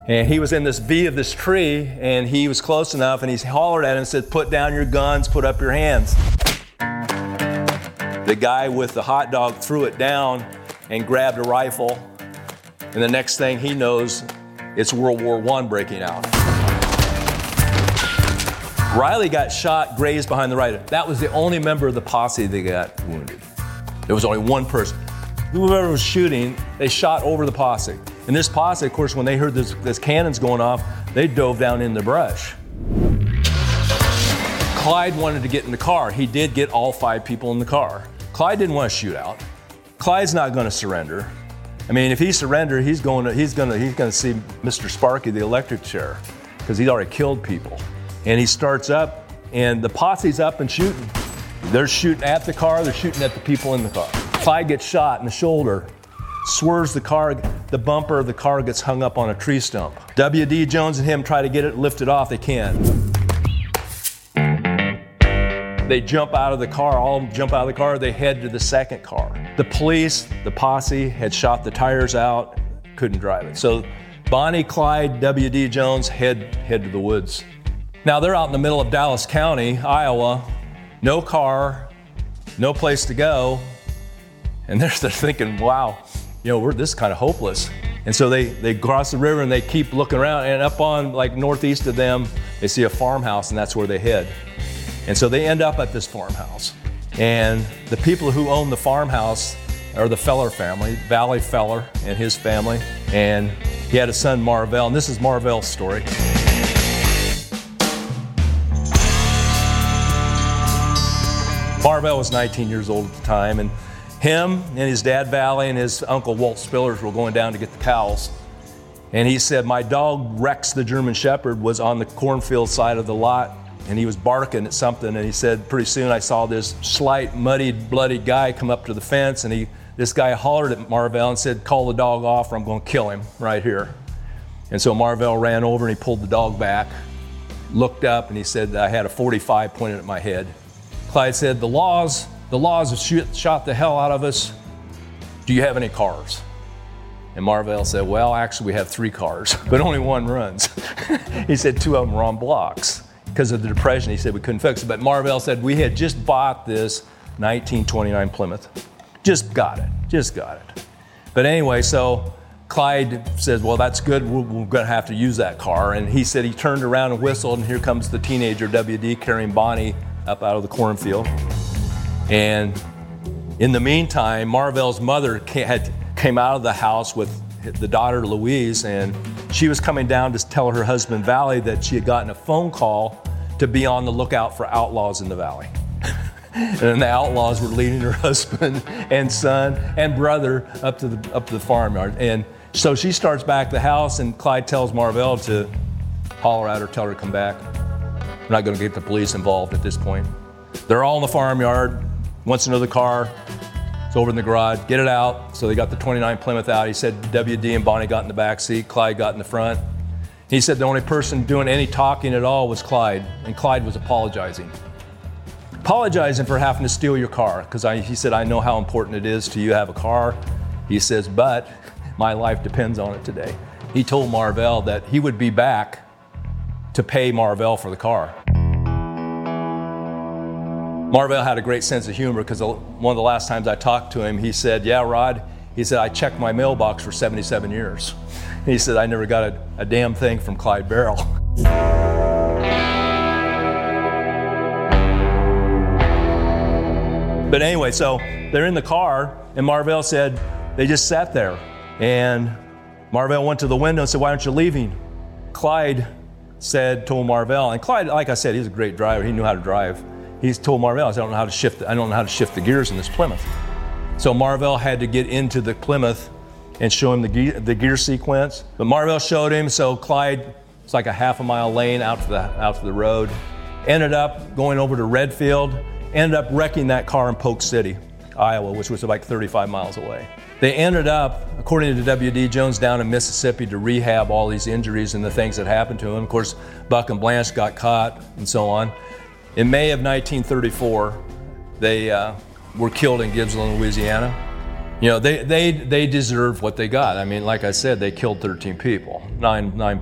And he was in this V of this tree, and he was close enough, and he hollered at him and said, "Put down your guns, put up your hands." The guy with the hot dog threw it down and grabbed a rifle, and the next thing he knows, it's World War I breaking out. Riley got shot, grazed behind the right. That was the only member of the posse that got wounded. There was only one person. Whoever was shooting, they shot over the posse. And this posse, of course, when they heard this cannons going off, they dove down in the brush. Clyde wanted to get in the car. He did get all 5 people in the car. Clyde didn't want to shoot out. Clyde's not going to surrender. I mean, if he surrendered, he's going to see Mr. Sparky, the electric chair, because he's already killed people. And he starts up, and the posse's up and shooting. They're shooting at the car, they're shooting at the people in the car. Clyde gets shot in the shoulder, swerves the car, the bumper of the car gets hung up on a tree stump. W.D. Jones and him try to get it lifted off, they can't. They jump out of the car, all of them jump out of the car, they head to the second car. The police, the posse had shot the tires out, couldn't drive it. So Bonnie, Clyde, W.D. Jones head to the woods. Now they're out in the middle of Dallas County, Iowa, no car, no place to go, and they're thinking, wow, this is kind of hopeless. And so they cross the river and they keep looking around, and up on like northeast of them, they see a farmhouse, and that's where they head. And so they end up at this farmhouse. And the people who own the farmhouse are the Feller family, Valley Feller and his family, and he had a son, Marvell, and this is Marvell's story. Marvell was 19 years old at the time, and him and his dad Valley and his uncle Walt Spillers were going down to get the cows. And he said, my dog Rex, the German Shepherd, was on the cornfield side of the lot, and he was barking at something, and he said, pretty soon I saw this slight, muddied, bloody guy come up to the fence, and this guy hollered at Marvell and said, call the dog off or I'm going to kill him right here. And so Marvell ran over and he pulled the dog back, looked up, and he said, I had a .45 pointed at my head. Clyde said, the laws have shot the hell out of us. Do you have any cars? And Marvell said, well, actually we have 3 cars, but only one runs. He said 2 of them were on blocks. Because of the Depression, he said we couldn't fix it. But Marvell said, we had just bought this 1929 Plymouth. Just got it. But anyway, so Clyde says, well, that's good. We're going to have to use that car. And he said he turned around and whistled, and here comes the teenager W.D. carrying Bonnie up out of the cornfield. And in the meantime, Marvell's mother came out of the house with the daughter Louise, and she was coming down to tell her husband Valley that she had gotten a phone call to be on the lookout for outlaws in the valley. And the outlaws were leading her husband and son and brother up to the farmyard. And so she starts back to the house, and Clyde tells Marvell to holler at her, tell her to come back. We're not going to get the police involved at this point. They're all in the farmyard, wants to know the car. It's over in the garage, get it out. So they got the 29 Plymouth out. He said W.D. and Bonnie got in the back seat, Clyde got in the front. He said the only person doing any talking at all was Clyde, and Clyde was apologizing for having to steal your car, because he said, I know how important it is to you to have a car. He says, but my life depends on it today. He told Marvell that he would be back to pay Marvell for the car. Marvell had a great sense of humor, because one of the last times I talked to him, he said, yeah, Rod, he said, I checked my mailbox for 77 years. He said, I never got a damn thing from Clyde Barrel. But anyway, so they're in the car, and Marvell said, they just sat there. And Marvell went to the window and said, why aren't you leaving? Clyde told Marvell, and Clyde, like I said, he's a great driver, he knew how to drive. He told Marvell, I don't know how to shift the gears in this Plymouth. So Marvell had to get into the Plymouth and show him the gear sequence. But Marvell showed him, so Clyde, it's like a half a mile lane out to the road. Ended up going over to Redfield, ended up wrecking that car in Polk City, Iowa, which was like 35 miles away. They ended up, according to W.D. Jones, down in Mississippi to rehab all these injuries and the things that happened to him. Of course, Buck and Blanche got caught and so on. In May of 1934, they were killed in Gibbsland, Louisiana. You know, they deserve what they got. I mean, like I said, they killed 13 people, nine